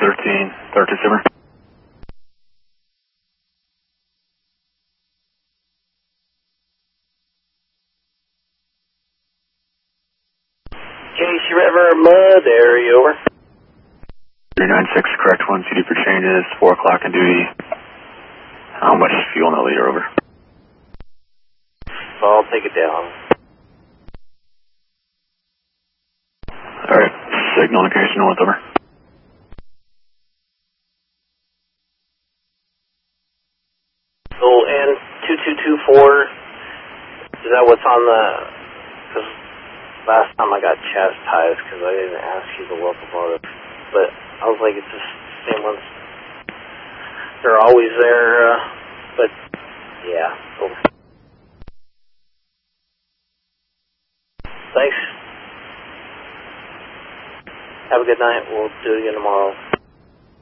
30 Super. Casey River, Mud area, over. 396, correct, 1 CD for changes, 4 o'clock on duty. How much fuel in the leader, over? So I'll take it down. Alright, signal indication north, over. So, and 2224, is that what's on the, because last time I got chastised because I didn't ask you the locomotive, but I was like, it's just the same ones. They're always there, but yeah, over. Thanks. Have a good night. We'll do it again tomorrow.